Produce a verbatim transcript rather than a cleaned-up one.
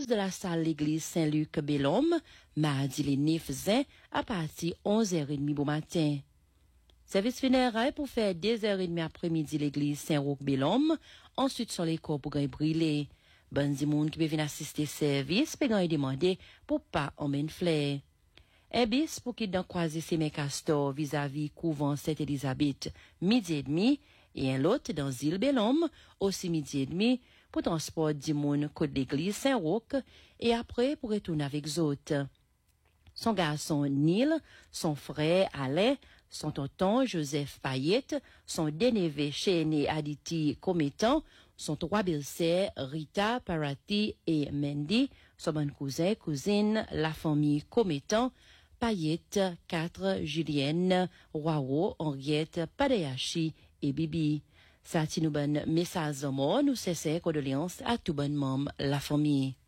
de la salle l'église Saint-Luc Bellhomme, mardi les neuf juin, à partir onze heures trente bon matin. Service funéraire pour faire deux heures trente après-midi l'église Saint-Roch Bellhomme, ensuite sur les corps pour gagner brûler. Bon di monde qui peut venir assister service, peut gagner demander pour pas emmener fleur. Un bis pour qui dans croiser ses Castor vis-à-vis couvent Sainte-Élisabeth, midi et demi, et un lot dans île Bellhomme, aussi midi et demi, pour transport du monde côté l'église Saint-Roch, et après pour retourner avec autres. Son garçon Neil, son frère Alain, son tonton Joseph Payette, son dénévé Chéné Aditi Cométan, son trois belles-sœurs Rita, Parati et Mendy, son bon cousin, cousine, la famille Cométan, Payette, quatre, Julienne, Roiro, Henriette, Padeyachi et Bibi. Ça, nous bon message de mort, nous cessons condoléances à tout bon membre la famille.